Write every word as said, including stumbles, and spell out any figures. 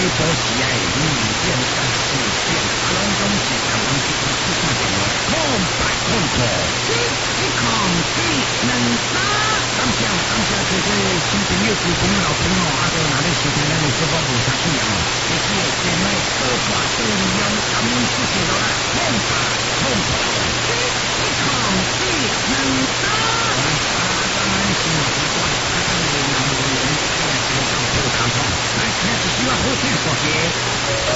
波时啊，你变甲事变，啊，拢总是台湾这个市场上的空白空破，一一空一两三，感谢感谢这个新朋友、旧朋友、老朋友，啊，都拿来收听咱的节目无啥需要哦，这些节目多寡多利用，感恩谢谢了啦，空白空破，一一空一两三，啊，当然是习惯，啊，当然人人人。来，开始希望后天所结。